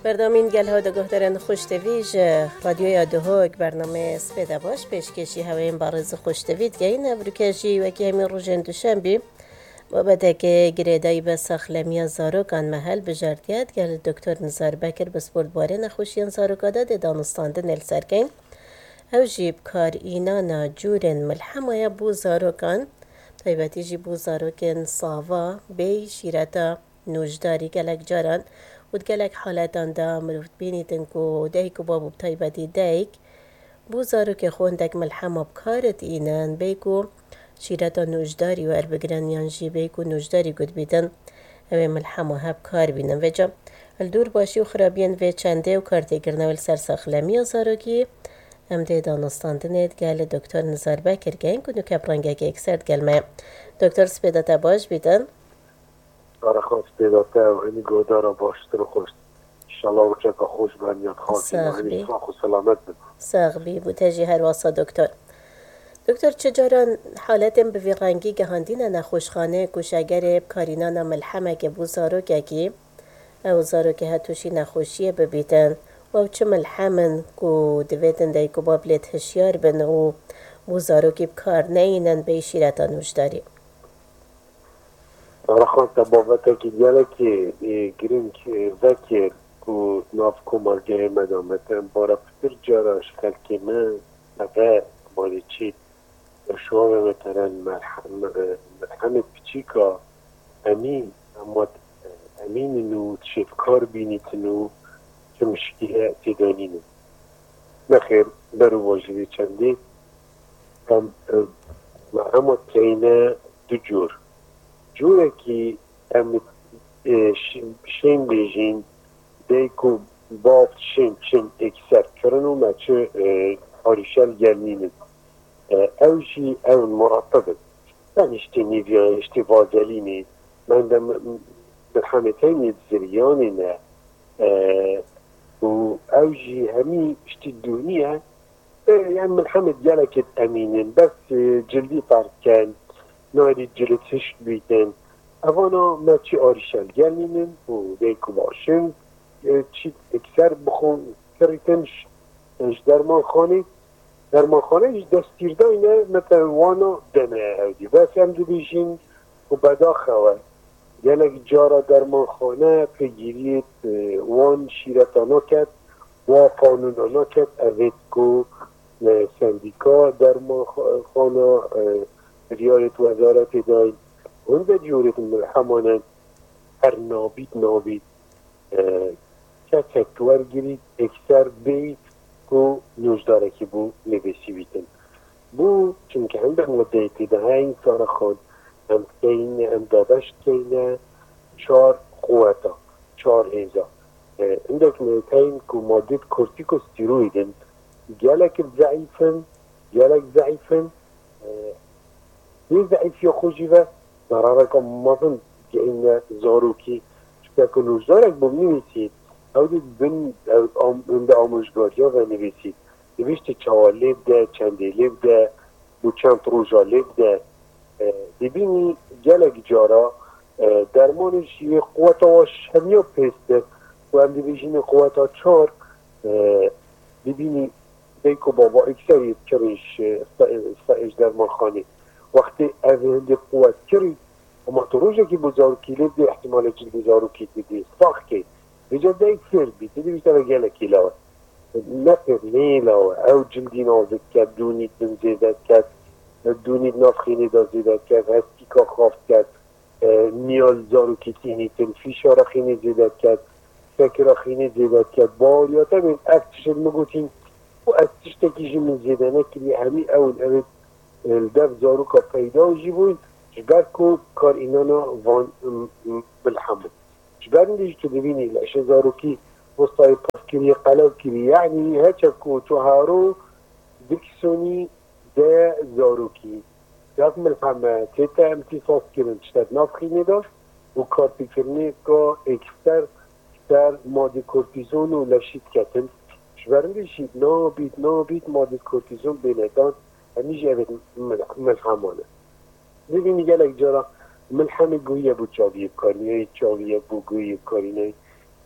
برنامه گل ها دگهداران خوش دویج رادیو یادهوک برنامه سپیده باش پیشکشی هوایم بارز خوش دوید گین ابروکشی و که همین روزن دوشنبی بابت که گریدایی به ساخلمی زاروکان محل بجردیت گل دکتر نزار بکر بسپورت باره نخوشیان زاروکادا ده دانستانده نل سرکین او جیب کار اینانا جورن ملحمه بو زاروکان طیبتی جی بو زاروکن صاوا بی شیرتا نوجداری گلک جاران و گلک حالتان دا مروفت بینیدن کو دیک و بابو طیبتی دیک بو زاروک خوندک ملحمه بکارت اینان بیکو شیرتا نوجداری و اربگران یانجی بیکو نوجداری گود بیدن اوه ملحمه هب کار بینن و جا الدور باشی و خرابین و چنده و کارتی گرنوال سرساخلمی زاروکی ام ده دانستاندنید گل دکتر نزار بکر گین کنو کپرانگه که اکسرد گلمه دکتر سپیدتا باش بیدن داره خوش سپیدتا و اینی گودارا باشتر و خوش انشالله و چکا خوش بانیاد خاکی و اینی صاح و سلامت بید ساغبی بوتجی هر واسا دکتر چجاران حالتم به رنگی گهاندین نخوشخانه کشگر کارینان ملحمه که بو زاروکه کی او زاروکه هتوشی نخوشیه ببیتن و چه ملحمن کو دویدن دای کو بابلیت هشیار بن و بو زاروکی بکار نینن به شیرتانوش داری داره خوش بابتا که گله که گرین که وکر کو ناف کمارگه مدامتن بارا پتر جاراش خلکی من نفه مالی چی شوام مثلا مرحمة بچیکا امین اما امین نو شفکار بینیت نو چه مشکله تدانینه نخیر برو واجبی چنده اما تینه دو جوره که ام شین بیجین دیکو بافت شین اکسر کرنو ما چه آریشل گرنینه اوشي او المرتبط يعني اشتي نيفيا اشتي فازليني من بالحامتين الزرياننا و اوجي همي اشتي الدنيا يعني ملحمة جالك امينين بس جلدي طار كان ناري جلتش بيتن اوانا ما تشي ارشال جالينين و ديكو باشن تشي اكثر بخون كريتنش درمان خاني در ماخانه دستیرده اینه مثل وانا دمه هودی بس هم دو بیشین و بدا خواه گلک جارا در ماخانه پیگیریت وان شیرتانا کد و قانونانا کد اوید کو سندیکا در ماخانه ریالت وزارت داین اونده جورت ملحمانه هر نابید که تکتور گیرید اکثر بید کو نوجداره که بو نویسی بیتن بو چونکه هم به مده تیده این سال خود هم کینه هم دادشت کینه 4 قوتا 4 هیزا اندک نیتین که ماده کورتیکوستیرویدن گلک ضعیفن یه ضعیف یا خوشی و ضراره که مازن که این زاروکی چونکه که نوجدارک بو نویسید او دید بند آموزگاری ها و نویسید نوشت چوالیب ده چندیلیب ده و چند روژالیب ده ببینی گلک جارا درمانش یه قوت هاش همیا پیسته و هم دیویژین قوت ها 4 ببینی بیکو بابا اکثریت کرش سایش درمان خانی وقتی اوهنده قوت کرید اما تو روژه که بزاروکی لیب ده احتمال که بزاروکی دیدی ساخت که بجا دايك سير بي تدي بيشتغل جالك يلاوه نفر ليلاوه او جلدي نازك كات دوني تنزيدات كات دوني نافخيني دا زيدات كات هستيكا خافت كات ميال زارو كتيني تنفيشارا خيني زيدات كات فكرا خيني زيدات كات بالياتا من افتش المقوتين و افتش تكيجي من زيدانه كلي همي اول اوت الدف زارو كا پیدا وجيبوين جبر كو كار اینانا وان بالحمد جبرن دیش که ببینی لشه زاروکی وسطای پفکری قلب کری یعنی هچکو تو هارو دکسونی ده زاروکی داک ملفهمه تیتا امتصاص کرن چتد نافخینه داشت و کار بکرنه که اکستر ماده کورتیزون و لشید کتن جبرن دیشی نابید ماده کورتیزون بینیدان همیشه اوید ملفهمانه ببینی گلک جارا ملحمه گویه بود چاویه بکارینه چاویه بود گویه بکارینه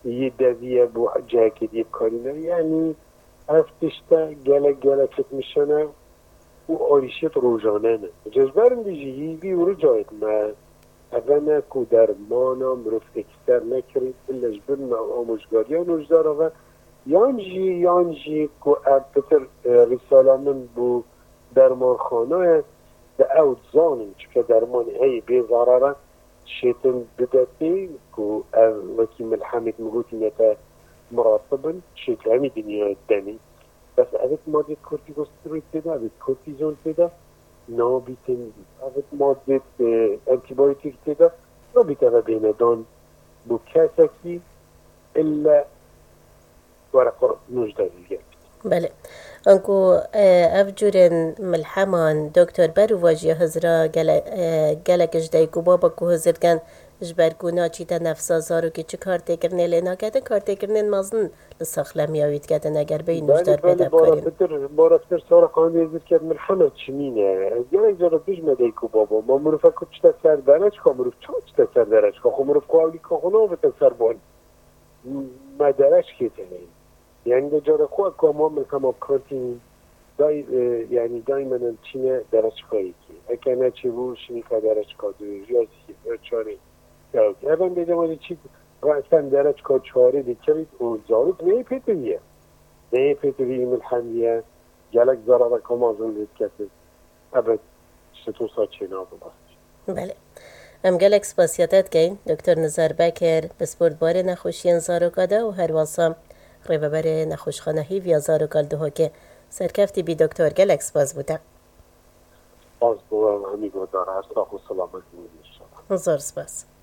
یه دویه بو جاکی دیب کارینه یعنی افتشتا گله کت میشنه و آریشت روزانه نه جزبرم دیجی هیوی ورو جاید ما اولا که درمانا مروف اکتر نکرید الاش برن آموزگاری ها نوزدار و یانجی که پتر رساله من بو درمان خانه ده اوت زانم چکه درمان هی بی ضرره شیطن بداتی که وکی ملحمت مگوتی نتا مراتبا شیطن همی دنیا دنی بس اوت ماده کورتیکوستروید تدا اوت کورتیزون تدا نابیتن اوت ماده انتیبایوتیک تدا نابیتن و بیندان بو کسکی الا ورقه نجده دیگه بله انکو افجورن ملحمان دکتر برو واجی هزرا گلکش دایکو بابا کو هزرگن جبرگونا چیتا نفسازارو که چه کار تکرنه لینا کده کار تکرنه مازن لساخلم یاوید کده نگر بین نجدار پیدا بکارین بارا بتر سارا قانده ازر کرد ملحمه چمینه گلک جارا بجمه دایکو بابا ما مروفه که چتا سر درج که مروف چتا سر درج که خو مروف که اولی که خونه بتا سر بان ما درج که تنین یعنی در جاره خواه که ما میکنم کارتین یعنی دایما چینه درج خواهی که اکه نه چی روش نیکا درج که دوی ریاضی چاره داوکی اون دیدم آنی چی رأسا درج که چاره دیکرید و زاروب نه پیتویه نه پیتویه ملحمیه گلک زراره که مازن دید کسی ابد شتو سا چینا بباست بله ام گلک سپاسیاتت گین دکتر نزار بکر بسپورت بار نخوشین زاروکاده و هر واسم ریببر نخوشخانه هیویا زاروکال ده که سرکفتی بی دکتر گلک سپاس بوده باز بوام همی گذاره هر ساخ و سلامت میشه زار سپاس